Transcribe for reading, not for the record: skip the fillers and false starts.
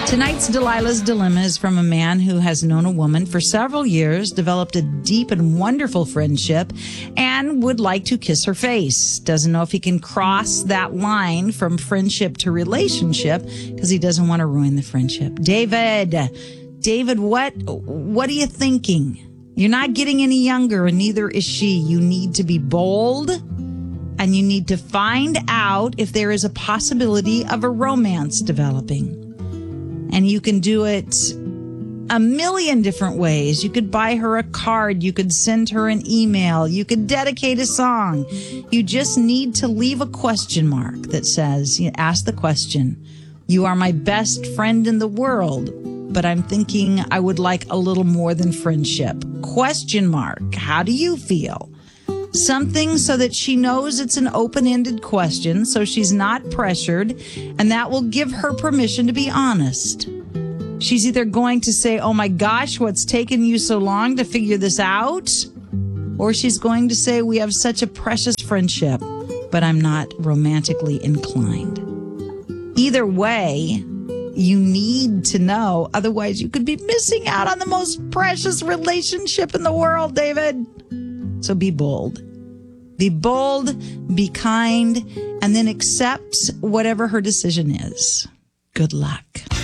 Tonight's Delilah's Dilemma is from a man who has known a woman for several years, developed a deep and wonderful friendship, and would like to kiss her face. Doesn't know if he can cross that line from friendship to relationship because he doesn't want to ruin the friendship. David, what are you thinking? You're not getting any younger, and neither is she. You need to be bold, and you need to find out if there is a possibility of a romance developing. And you can do it a million different ways. You could buy her a card. You could send her an email. You could dedicate a song. You just need to leave a question mark that says, ask the question, you are my best friend in the world, but I'm thinking I would like a little more than friendship. Question mark. How do you feel? Something so that she knows it's an open-ended question, so she's not pressured, and that will give her permission to be honest. She's either going to say, oh my gosh, what's taken you so long to figure this out? Or she's going to say, we have such a precious friendship, but I'm not romantically inclined. Either way, you need to know, otherwise you could be missing out on the most precious relationship in the world, David. So be bold. Be bold, be kind, and then accept whatever her decision is. Good luck.